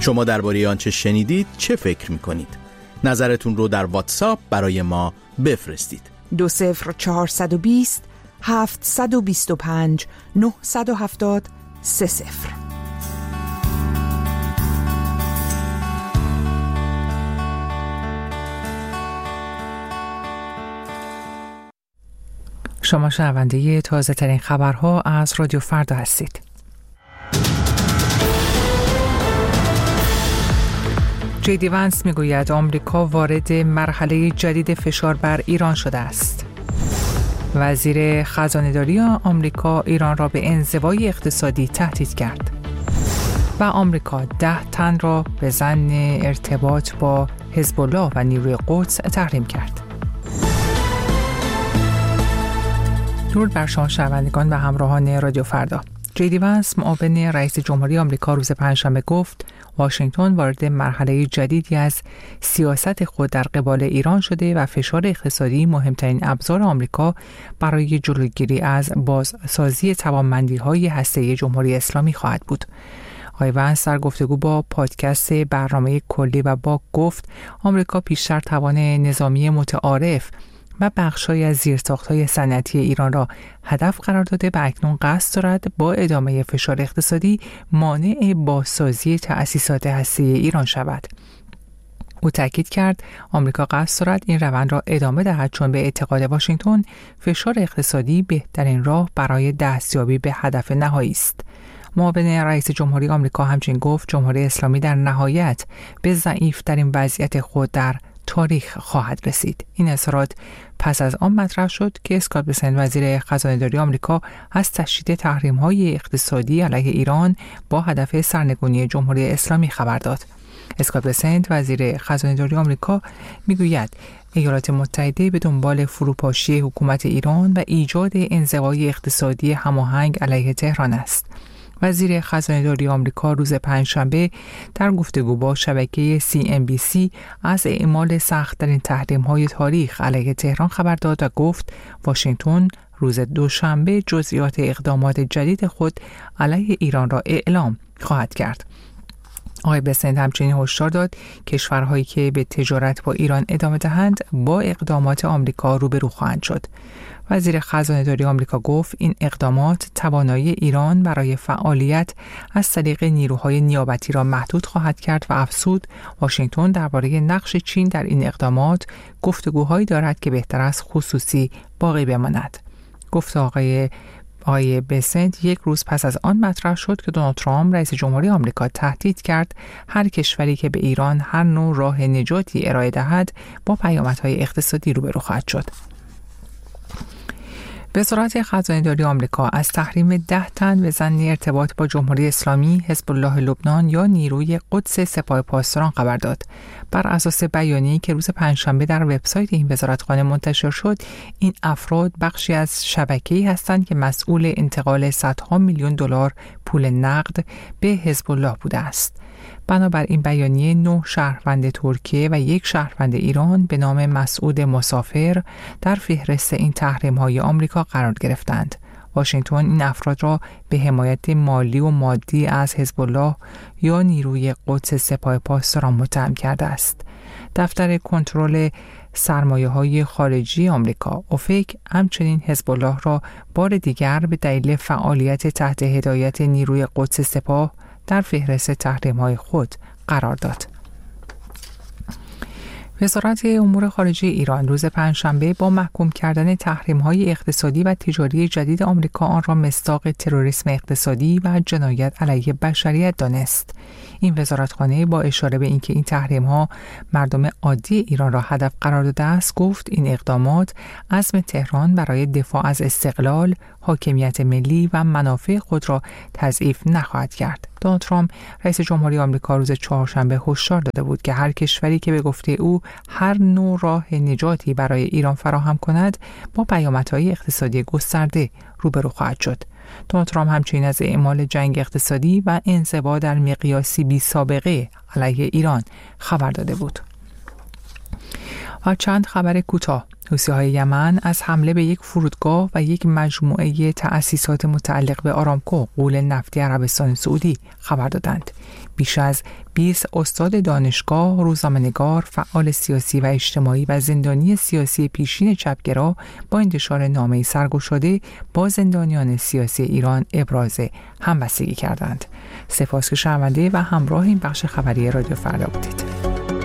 شما درباره آنچه شنیدید چه فکر می‌کنید؟ نظرتون رو در واتساپ برای ما بفرستید. 20420 725 970 30. شما شنونده تازه ترین خبرها از رادیو فردا هستید. جی وانس میگوید آمریکا وارد مرحله جدید فشار بر ایران شده است. وزیر خزانه‌داری آمریکا ایران را به انزوای اقتصادی تهدید کرد. و آمریکا 10 تن را به ظن ارتباط با حزب الله و نیروی قدس تحریم کرد. درود بر شما شنوندگان و همراهان رادیو فردا. جی وانس معاون رئیس جمهوری آمریکا روز پنجشنبه گفت واشنگتن وارد مرحله جدیدی از سیاست خود در قبال ایران شده و فشار اقتصادی مهمترین ابزار آمریکا برای جلوگیری از بازسازی توانمندی‌های هسته‌ای جمهوری اسلامی خواهد بود. آقای وانس در گفتگو با پادکست برنامه کلی و باک گفت آمریکا پیشتر توان نظامی متعارف و بخش‌های از زیرساخت‌های صنعتی ایران را هدف قرار داده و اکنون قصد دارد با ادامه فشار اقتصادی مانع بازسازی تأسیسات هسته‌ای ایران شود. او تاکید کرد آمریکا قصد دارد این روند را ادامه دهد چون به اعتقاد واشنگتن فشار اقتصادی بهترین راه برای دستیابی به هدف نهایی است. معاون رئیس جمهوری آمریکا همچنین گفت جمهوری اسلامی در نهایت به ضعیف‌ترین وضعیت خود در تاریخ خواهد رسید. این اظهارات پس از آن مطرح شد که اسکات بسنت وزیر خزانه‌داری آمریکا از تشدید تحریم‌های اقتصادی علیه ایران با هدف سرنگونی جمهوری اسلامی خبر داد. اسکات بسنت وزیر خزانه‌داری آمریکا میگوید ایالات متحده به دنبال فروپاشی حکومت ایران و ایجاد انزوای اقتصادی هماهنگ علیه تهران است. وزیر خزانه‌داری آمریکا روز پنجشنبه در گفتگو با شبکه CNBC از اعمال سخت‌ترین تحریم‌های تاریخ علیه تهران خبر داد و گفت واشنگتن روز دوشنبه جزئیات اقدامات جدید خود علیه ایران را اعلام خواهد کرد. آقای بسنت همچنین هشدار داد کشورهایی که به تجارت با ایران ادامه دهند با اقدامات آمریکا روبرو خواهند شد. وزیر خزانه‌داری آمریکا گفت این اقدامات توانایی ایران برای فعالیت از طریق نیروهای نیابتی را محدود خواهد کرد و افزود واشنگتن درباره نقش چین در این اقدامات گفتگوهایی دارد که بهتر است خصوصی باقی بماند. گفت آقای بسنت یک روز پس از آن مطرح شد که دونالد ترامپ رئیس جمهوری آمریکا تهدید کرد هر کشوری که به ایران هر نوع راه نجاتی ارائه دهد با پیامدهای اقتصادی روبرو خواهد شد. وزارت خزانه‌داری آمریکا از تحریم 10 تن به ظن ارتباط با جمهوری اسلامی، حزب الله لبنان یا نیروی قدس سپاه پاسداران خبر داد. بر اساس بیانیه‌ای که روز پنجشنبه در وبسایت این وزارتخانه منتشر شد، این افراد بخشی از شبکه‌ای هستند که مسئول انتقال صدها میلیون دلار پول نقد به حزب الله بوده است. بنابراین بیانیه 9 شهروند ترکیه و 1 شهروند ایران به نام مسعود مسافر در فهرست این تحریم‌های آمریکا قرار گرفتند. واشنگتن این افراد را به حمایت مالی و مادی از حزب الله یا نیروی قدس سپاه پاسداران متهم کرده است. دفتر کنترل سرمایه‌های خارجی آمریکا اوفک همچنین حزب الله را بار دیگر به دلیل فعالیت تحت هدایت نیروی قدس سپاه در فهرست تحریم‌های خود قرار داد. وزارت امور خارجه ایران روز پنجشنبه با محکوم کردن تحریم‌های اقتصادی و تجاری جدید آمریکا آن را مصداق تروریسم اقتصادی و جنایت علیه بشریت دانست. این وزارتخانه با اشاره به اینکه این تحریم‌ها مردم عادی ایران را هدف قرار داده است گفت این اقدامات عزم تهران برای دفاع از استقلال، حاکمیت ملی و منافع خود را تضعیف نخواهد کرد. دونالد ترامپ رئیس جمهوری آمریکا روز چهارشنبه هشدار داده بود که هر کشوری که به گفته او هر نوع راه نجاتی برای ایران فراهم کند با پیامدهای اقتصادی گسترده روبرو خواهد شد. دونالد ترامپ همچنین از اعمال جنگ اقتصادی و انزوا در مقیاسی بی سابقه علیه ایران خبر داده بود. و چند خبر کوتاه. حوثی‌های یمن از حمله به یک فرودگاه و یک مجموعه تأسیسات متعلق به آرامکو غول نفتی عربستان سعودی خبر دادند. بیش از 20 استاد دانشگاه، روزنامه‌نگار، فعال سیاسی و اجتماعی و زندانی سیاسی پیشین چپگرا با انتشار نامه‌ای سرگشاده با زندانیان سیاسی ایران ابراز همبستگی کردند. سپاس که شنونده و همراه این بخش خبری رادیو فردا بودید.